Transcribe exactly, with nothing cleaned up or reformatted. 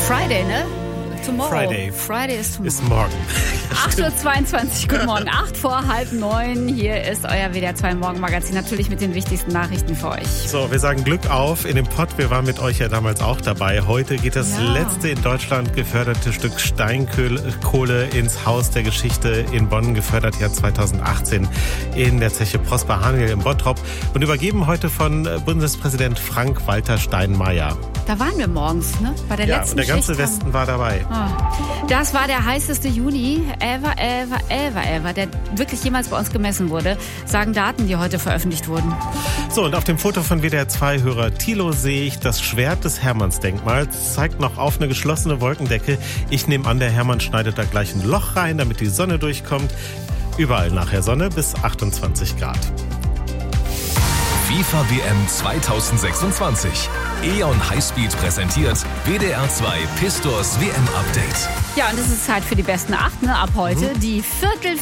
Friday, ne? Tomorrow. Friday. Friday ist tomorrow. Ist morgen. acht Uhr zweiundzwanzig, guten Morgen. acht vor halb neun. Hier ist euer W D R zwei Morgenmagazin. Natürlich mit den wichtigsten Nachrichten für euch. So, wir sagen Glück auf in dem Pott. Wir waren mit euch ja damals auch dabei. Heute geht das Ja. letzte in Deutschland geförderte Stück Steinkohle ins Haus der Geschichte in Bonn, gefördert ja zweitausendachtzehn in der Zeche Prosper Haniel im Bottrop und übergeben heute von Bundespräsident Frank-Walter Steinmeier. Da waren wir morgens, ne? Bei der Ja, letzten und der ganze Schicht haben- Westen war dabei. Ah. Das war der heißeste Juni ever, ever, ever, ever, der wirklich jemals bei uns gemessen wurde, sagen Daten, die heute veröffentlicht wurden. So, und auf dem Foto von W D R zwei-Hörer Thilo sehe ich das Schwert des Hermannsdenkmals. Zeigt noch auf eine geschlossene Wolkendecke. Ich nehme an, der Hermann schneidet da gleich ein Loch rein, damit die Sonne durchkommt. Überall nachher Sonne bis achtundzwanzig Grad. FIFA W M zweitausendsechsundzwanzig. E.ON Highspeed präsentiert W D R zwei Pistors W M-Update. Ja, und es ist Zeit für die besten acht, ne, ab heute. Die Viertel